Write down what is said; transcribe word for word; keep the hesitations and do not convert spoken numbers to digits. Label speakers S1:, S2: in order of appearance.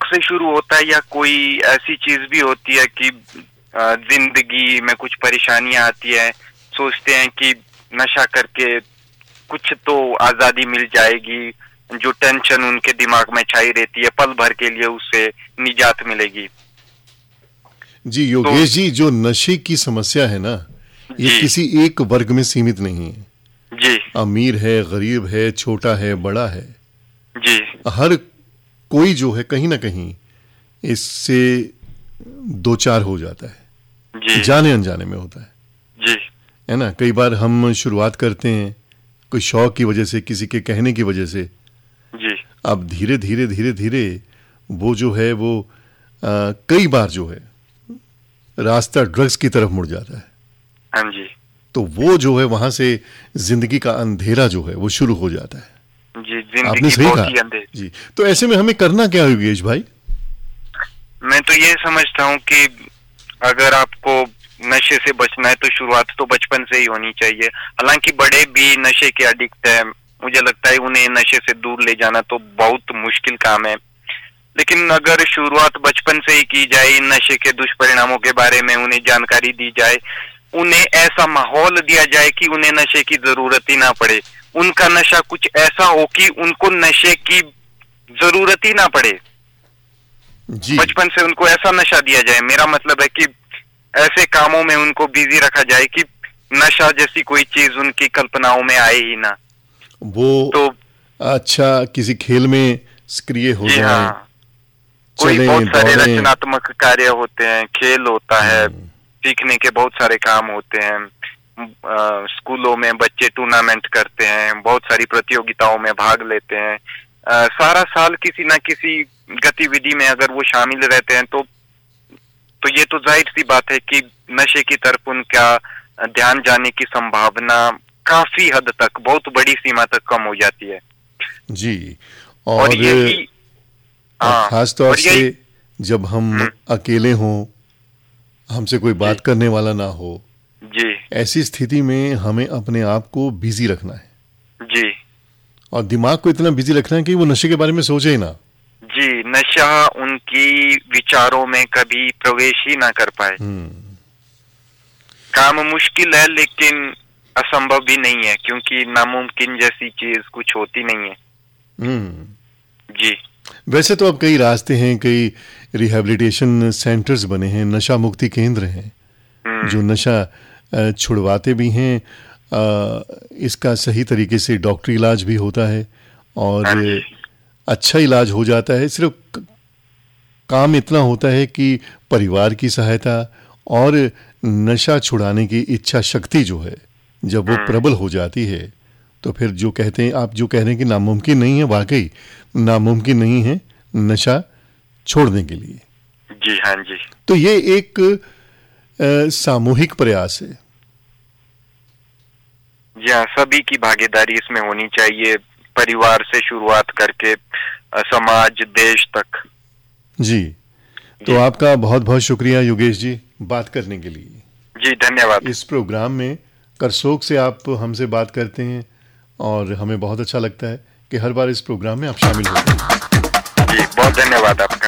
S1: से शुरू होता है या कोई ऐसी चीज भी होती है कि जिंदगी में कुछ परेशानियां आती है, सोचते हैं कि नशा करके कुछ तो आजादी मिल जाएगी, जो टेंशन उनके दिमाग में छाई रहती है पल भर के लिए उससे निजात मिलेगी।
S2: जी योगेश तो, जी, जो नशे की समस्या है ना, ये किसी एक वर्ग में सीमित नहीं है
S1: जी।
S2: अमीर है, गरीब है, छोटा है, बड़ा है
S1: जी।
S2: हर कोई जो है कहीं ना कहीं इससे दो चार हो जाता है
S1: जी।
S2: जाने अनजाने में होता है
S1: जी,
S2: है ना। कई बार हम शुरुआत करते हैं कोई शौक की वजह से, किसी के कहने की वजह से
S1: जी।
S2: अब धीरे धीरे धीरे धीरे वो जो है वो आ, कई बार जो है रास्ता ड्रग्स की तरफ मुड़ जाता है।
S1: हाँ जी।
S2: तो वो जो है वहां से जिंदगी का अंधेरा जो है वो शुरू हो जाता है।
S1: जी, जिंदगी
S2: आपने सही
S1: बहुत ही
S2: कहा
S1: अंधेरी।
S2: जी। तो ऐसे में हमें करना क्या है योगेश भाई?
S1: मैं तो ये समझता हूँ कि अगर आपको नशे से बचना है तो शुरुआत तो बचपन से ही होनी चाहिए। हालांकि बड़े भी नशे के एडिक्ट है, मुझे लगता है उन्हें नशे से दूर ले जाना तो बहुत मुश्किल काम है, लेकिन अगर शुरुआत बचपन से ही की जाए, नशे के दुष्परिणामों के बारे में उन्हें जानकारी दी जाए, उन्हें ऐसा माहौल दिया जाए कि उन्हें नशे की जरूरत ही ना पड़े, उनका नशा कुछ ऐसा हो कि उनको नशे की जरूरत ही ना पड़े, बचपन से उनको ऐसा नशा दिया जाए। मेरा मतलब है कि ऐसे कामों में उनको बिजी रखा जाए कि नशा जैसी कोई चीज उनकी कल्पनाओं में आए ही ना।
S2: वो तो अच्छा किसी खेल में सक्रिय हो जाए।
S1: हाँ, कोई बहुत सारे रचनात्मक कार्य होते हैं, खेल होता है, सीखने के बहुत सारे काम होते हैं, आ, स्कूलों में बच्चे टूर्नामेंट करते हैं, बहुत सारी प्रतियोगिताओं में भाग लेते हैं, आ, सारा साल किसी ना किसी गतिविधि में अगर वो शामिल रहते हैं तो तो ये तो जाहिर सी बात है कि नशे की तरफ उनका ध्यान जाने की संभावना काफी हद तक, बहुत बड़ी सीमा तक कम हो जाती है
S2: जी। और,
S1: और यही
S2: खास तौर से जब हम अकेले हों, हमसे कोई बात करने वाला ना हो
S1: जी,
S2: ऐसी स्थिति में हमें अपने आप को बिजी रखना है
S1: जी,
S2: और दिमाग को इतना बिजी रखना है कि वो नशे के बारे में सोचे ही ना
S1: जी, नशा उनकी विचारों में कभी प्रवेश ही ना कर पाए। काम मुश्किल है लेकिन असंभव भी नहीं है, क्योंकि नामुमकिन जैसी चीज कुछ होती नहीं है जी।
S2: वैसे तो अब कई रास्ते हैं, कई रिहैबिलिटेशन सेंटर्स बने हैं, नशा मुक्ति केंद्र हैं जो नशा छुड़वाते भी हैं, इसका सही तरीके से डॉक्टरी इलाज भी होता है और अच्छा इलाज हो जाता है। सिर्फ काम इतना होता है कि परिवार की सहायता और नशा छुड़ाने की इच्छा शक्ति जो है जब वो प्रबल हो जाती है तो फिर जो कहते हैं आप, जो कह रहे हैं कि नामुमकिन नहीं है, वाकई नामुमकिन नहीं है नशा छोड़ने के लिए।
S1: जी हाँ जी।
S2: तो ये एक आ, सामूहिक प्रयास है।
S1: जी हाँ, सभी की भागीदारी इसमें होनी चाहिए, परिवार से शुरुआत करके समाज, देश तक।
S2: जी, तो आपका बहुत बहुत शुक्रिया योगेश जी बात करने के लिए।
S1: जी धन्यवाद।
S2: इस प्रोग्राम में करसोग से आप हमसे बात करते हैं और हमें बहुत अच्छा लगता है कि हर बार इस प्रोग्राम में आप शामिल होते हैं।
S1: जी बहुत धन्यवाद आप।